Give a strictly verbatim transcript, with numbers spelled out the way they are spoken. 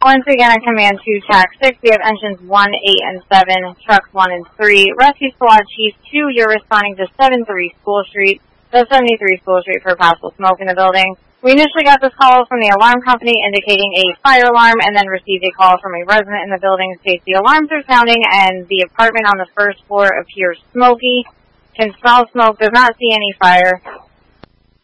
Once again, on command two, T A C six, we have engines one, eight, and seven, trucks one and three. Rescue Squad Chief two, you're responding to seven three School Street, so seventy-three School Street for possible smoke in the building. We initially got this call from the alarm company indicating a fire alarm and then received a call from a resident in the building states the alarms are sounding and the apartment on the first floor appears smoky. Can smell smoke, does not see any fire.